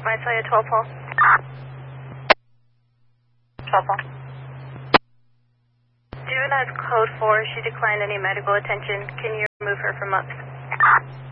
Might tell you 12 Paul. 12 Paul. Juvenile code 4. She declined any medical attention. Can you remove her from MUPS?